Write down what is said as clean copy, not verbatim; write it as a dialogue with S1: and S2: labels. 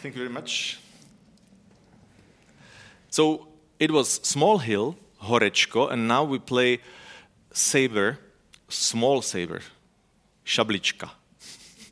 S1: Thank you very much. So it was Small Hill, Horečko, and now we play saber, small saber, Šablička.